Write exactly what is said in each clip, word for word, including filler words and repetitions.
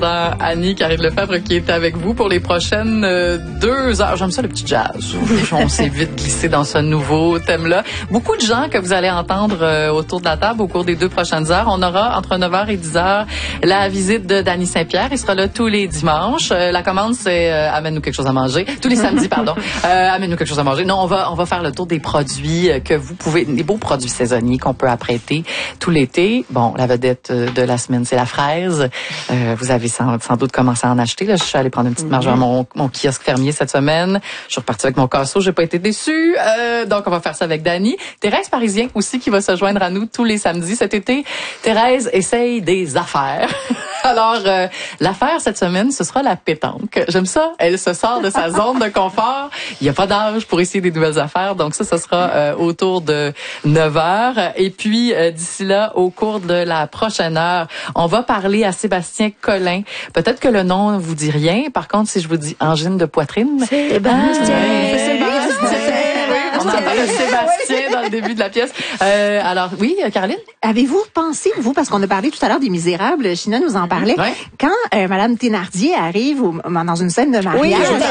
Annie Karine Lefebvre qui est avec vous pour les prochaines euh, deux heures. J'aime ça le petit jazz. On s'est vite glissé dans ce nouveau thème-là. Beaucoup de gens que vous allez entendre euh, autour de la table au cours des deux prochaines heures. On aura entre neuf heures et dix heures la visite de Danny Saint-Pierre. Il sera là tous les dimanches. Euh, la commande, c'est euh, amène-nous quelque chose à manger. Tous les samedis, pardon. Euh, amène-nous quelque chose à manger. Non, on va on va faire le tour des produits que vous pouvez, des beaux produits saisonniers qu'on peut apprêter tout l'été. Bon, la vedette de la semaine, c'est la fraise. Euh, vous avez sans, sans doute commencé à en acheter. Là, je suis allée prendre une petite marge à mon, mon kiosque fermier cette semaine. Je suis repartie avec mon casseau. J'ai pas été déçue. Euh, donc, on va faire ça avec Dany. Thérèse Parisien aussi qui va se joindre à nous tous les samedis cet été. Thérèse essaye des affaires. Alors, euh, l'affaire cette semaine, ce sera la pétanque. J'aime ça. Elle se sort de sa zone de confort. Il n'y a pas d'âge pour essayer des nouvelles affaires. Donc ça, ce sera euh, autour de neuf heures. Et puis, euh, d'ici là, au cours de la prochaine heure, on va parler à Sébastien Collin. Peut-être que le nom vous dit rien. Par contre, si je vous dis angine de poitrine... Sébastien, ah, Sébastien. On entend le Sébastien dans le début de la pièce. Euh, alors, oui, Caroline? Avez-vous pensé, vous, parce qu'on a parlé tout à l'heure des Misérables, China nous en parlait, ouais. quand euh, Madame Thénardier arrive au, dans une scène de mariage, oui, elle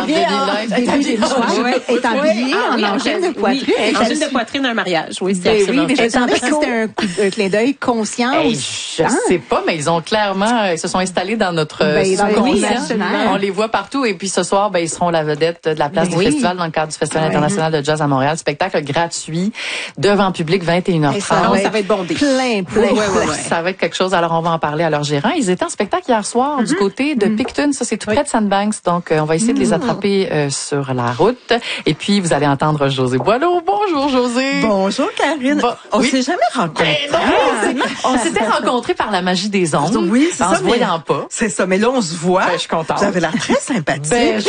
est habillée en angine de poitrine. Oui, angine de poitrine à un mariage, oui, c'est ben absolument. Oui, mais je pensais que c'était un, coup, un clin d'œil conscient. Hey, je hein? sais pas, mais ils ont clairement, ils se sont installés dans notre ben, conscient. On les voit partout. Et puis ce soir, ben ils seront la vedette de la place ben, du oui. festival dans le cadre du Festival oui. international de jazz à Montréal. Spectacle gratuit devant public, vingt et une heures trente. Ça, ouais, ça va être bondé. Plein, plein. Ouais, ouais, ouais. Ça va être quelque chose. Alors, on va en parler à leur gérant. Ils étaient en spectacle hier soir mm-hmm. du côté de mm-hmm. Picton. Ça, c'est tout près de Sandbanks. Donc, euh, on va essayer mm-hmm. de les attraper euh, sur la route. Et puis, vous allez entendre José Boileau. Bonjour, José. Bonjour, Karine. Bon, on oui. s'est jamais rencontrés. Ben non, on s'était rencontrés par la magie des ondes. Oui, c'est en ça. En se voyant pas. C'est ça. Mais là, on se voit. Ben, je suis contente. Vous avez l'air très sympathique. Ben, je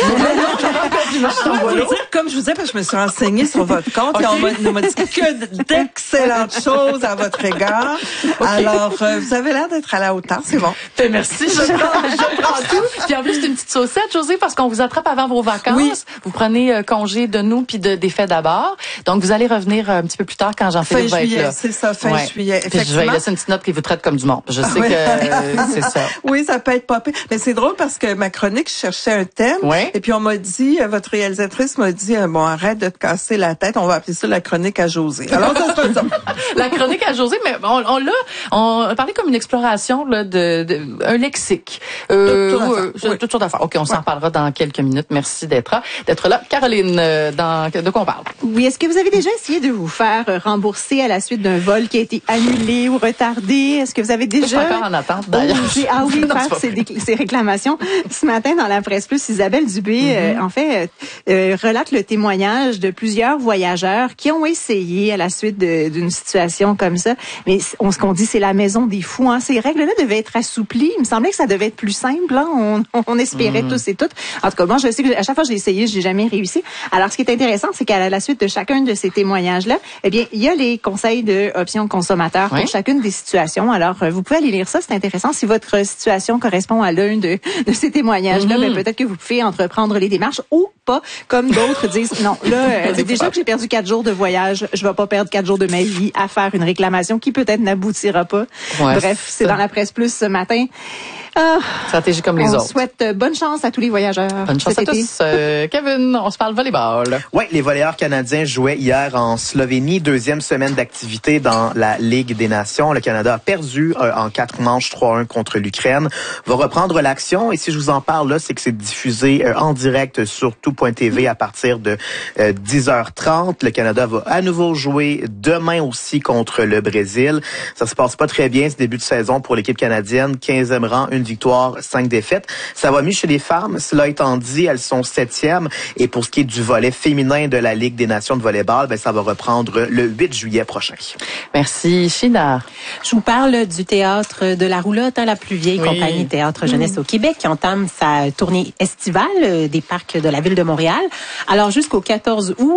vous dire, comme je vous disais, parce que je me suis renseignée sur votre compte okay. et on m'a, on m'a dit que d'excellentes choses à votre égard. Okay. Alors, euh, vous avez l'air d'être à la hauteur, c'est bon. Ben, merci, je prends, je prends tout. Puis en plus, c'est une petite saucette, José, parce qu'on vous attrape avant vos vacances. Oui. Vous prenez euh, congé de nous puis de, des faits d'abord. Donc, vous allez revenir un petit peu plus tard quand Jean-Philippe va être là. C'est ça, fin ouais. juillet, effectivement. Puis je vais laisser une petite note qui vous traite comme du monde. Je sais oui. que euh, c'est ça. Oui, ça peut être pas pire. Mais c'est drôle parce que ma chronique, je cherchais un thème. Ouais. Et puis on m'a dit, votre réalisatrice m'a dit, bon, arrête de te casser la tête, on va appeler ça la chronique à José. Alors, ça sera ça. La chronique à José, mais on, on l'a, on a parlé comme une exploration là, de, de un lexique. Euh, tout, euh, oui. Toutes sortes d'affaires. OK, on s'en ouais. parlera dans quelques minutes. Merci d'être là. D'être là. Caroline, dans, de quoi on parle? Oui, est-ce que vous avez déjà essayé de vous faire rembourser à la suite d'un vol qui a été annulé ou retardé? Est-ce que vous avez déjà... Je suis encore en attente, d'ailleurs. Osé, ah oui, non, faire ces, ces réclamations. Ce matin, dans la presse plus, Isabelle Dubé, mm-hmm. euh, en fait, euh, relate le témoignage de plusieurs voyageurs qui ont essayé à la suite de, d'une situation comme ça. Mais on, ce qu'on dit, c'est la maison des fous. Hein. Ces règles-là devaient être assouplies. Il me semblait que ça devait être plus simple. Hein. On, on espérait mm. tous et toutes. En tout cas, moi, je sais que à chaque fois que j'ai essayé, j'ai jamais réussi. Alors, ce qui est intéressant, c'est qu'à la suite de chacun de ces témoignages-là, eh bien, il y a les conseils de options consommateurs oui. pour chacune des situations. Alors, vous pouvez aller lire ça. C'est intéressant. Si votre situation correspond à l'un de, de ces témoignages-là, mm. ben, peut-être que vous pouvez entreprendre les démarches ou pas, comme d'autres disent. Non, là, euh, déjà que j'ai perdu quatre jours de voyage, je vais pas perdre quatre jours de ma vie à faire une réclamation qui peut-être n'aboutira pas. Ouais, Bref, c'est dans la presse plus ce matin. Ah, stratégie comme les on autres. On souhaite bonne chance à tous les voyageurs. Bonne chance à été. tous. Euh, Kevin, on se parle volleyball. Oui, les volleyeurs canadiens jouaient hier en Slovénie, deuxième semaine d'activité dans la Ligue des Nations. Le Canada a perdu euh, en quatre manches trois un contre l'Ukraine. Va reprendre l'action et si je vous en parle là, c'est que c'est diffusé euh, en direct sur tout point t v à partir de euh, dix heures trente. Le Canada va à nouveau jouer demain aussi contre le Brésil. Ça se passe pas très bien ce début de saison pour l'équipe canadienne. quinzième rang, une victoire, cinq défaites. Ça va mieux chez les femmes. Cela étant dit, elles sont septième. Et pour ce qui est du volet féminin de la Ligue des Nations de volleyball, ben, ça va reprendre le huit juillet prochain. Merci, China. Je vous parle du théâtre de la Roulotte, hein, la plus vieille oui. compagnie théâtre jeunesse mmh. au Québec, qui entame sa tournée estivale des parcs de la ville de Montréal. Alors, jusqu'au quatorze août, ben, la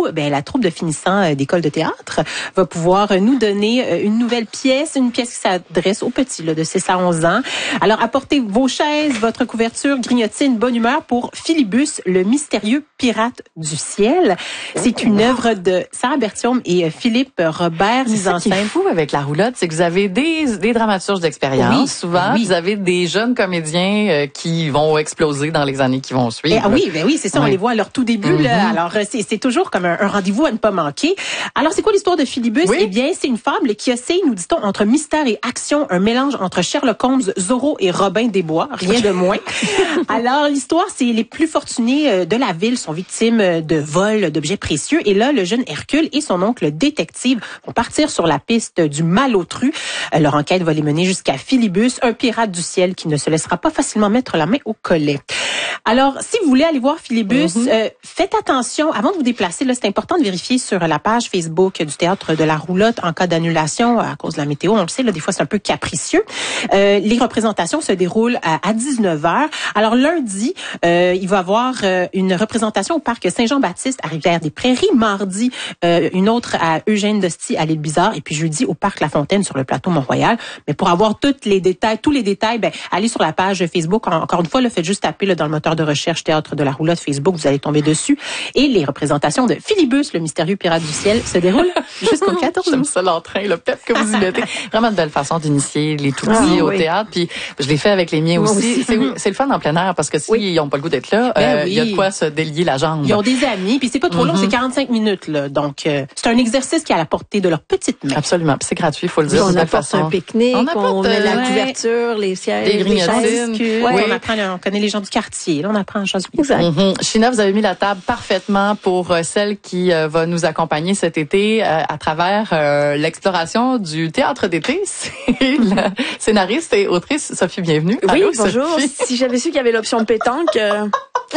troupe de finissants euh, d'école de théâtre va pouvoir euh, nous donner euh, une nouvelle pièce, une pièce qui s'adresse aux petits là, de six à onze ans. Alors, apportez vos chaises, votre couverture, grignotez une bonne humeur pour Philibus, le mystérieux pirate du ciel. C'est une œuvre de Sarah Bertium et Philippe Robert, mise en scène. C'est fou avec la roulotte, c'est que vous avez des, des dramaturges d'expérience. Oui, souvent, oui. vous avez des jeunes comédiens euh, qui vont exploser dans les années qui vont suivre. Eh, ah oui, ben oui, c'est ça, oui. on les voit à leur tout début. Mm-hmm. Là. Alors, c'est, c'est toujours comme un, un rendez-vous à ne pas manquer. Alors, c'est quoi l'histoire de Philibus? Oui. Eh bien, c'est une fable qui oscille, nous dit-on, entre mystère et action, un mélange entre Sherlock Holmes, Zorro et Robin des Bois, rien de moins. Alors, l'histoire, c'est les plus fortunés de la ville sont victimes de vols d'objets précieux. Et là, le jeune Hercule et son oncle détective vont partir sur la piste du malotru. Leur enquête va les mener jusqu'à Philibus, un pirate du ciel qui ne se laissera pas facilement mettre la main au collet. Alors, si vous voulez aller voir Philibus, mm-hmm. euh, faites attention, avant de vous déplacer, là, c'est important de vérifier sur la page Facebook du Théâtre de la Roulotte en cas d'annulation à cause de la météo. On le sait, là, des fois, c'est un peu capricieux. Euh, les représentations se déroulent à, à dix-neuf heures. Alors, lundi, euh, il va y avoir euh, une représentation au parc Saint-Jean-Baptiste à Rivière-des-Prairies. Mardi, euh, une autre à Eugène Dostie à l'Île Bizarre. Et puis jeudi, au parc La Fontaine sur le plateau Mont-Royal. Mais pour avoir tous les détails, tous les détails, ben, allez sur la page Facebook. Encore une fois, là, faites juste taper là, dans le moteur de recherche Théâtre de la Roulotte Facebook. Vous allez tomber dessus. Et les représentations de Philibus, le mystérieux pirate du ciel, se déroulent jusqu'au quatorze août. J'aime ça l'entrain, le pep que vous y mettez. Vraiment de belle façon d'initier les tout petits ah, au oui. théâtre. Puis je l'ai fait avec les miens aussi. aussi. C'est, c'est le fun en plein air parce que s'ils oui. n'ont pas le goût d'être là, il ben euh, oui. y a de quoi se délier la jambe. Ils ont des amis, puis c'est pas trop mm-hmm. long, c'est quarante-cinq minutes. Là. Donc, euh, c'est un exercice qui est à la portée de leur petite main. Absolument. Puis c'est gratuit, il faut le dire. On apporte un pique-nique, on, on met la ouais. couverture, les sièges, des grignotines. Ouais. Oui. On apprend, on connaît les gens du quartier. Là, on apprend à chose. Exact. Mm-hmm. China, vous avez mis la table parfaitement pour euh, celle qui euh, va nous accompagner cet été euh, à travers euh, l'exploration du théâtre d'été. C'est la scénariste et autrice Sophie Bienvenue. Oui, Allô, bonjour. Sophie. Si j'avais su qu'il y avait l'option pétanque... Euh...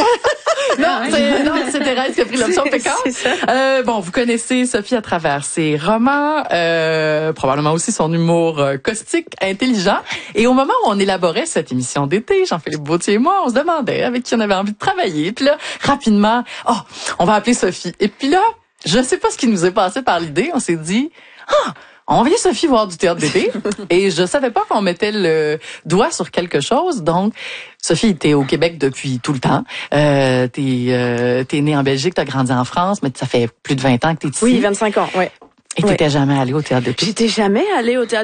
non, c'est, non, c'est Thérèse qui a pris l'option pétanque. C'est ça. Euh, bon, vous connaissez Sophie à travers ses romans, euh, probablement aussi son humour euh, caustique, intelligent. Et au moment où on élaborait cette émission d'été, Jean-Philippe Bautier et moi, on se demandait avec qui on avait envie de travailler. Puis là, rapidement, oh, on va appeler Sophie. Et puis là, je sais pas ce qui nous est passé par l'idée. On s'est dit, ah, on vient Sophie voir du théâtre d'été. Et je savais pas qu'on mettait le doigt sur quelque chose. Donc, Sophie, t'es au Québec depuis tout le temps. Euh, t'es, euh, t'es née en Belgique, t'as grandi en France, mais ça fait plus de vingt ans que t'es ici. Oui, vingt-cinq ans, oui. Et t'étais ouais. jamais allée au théâtre d'été? J'étais jamais allée au théâtre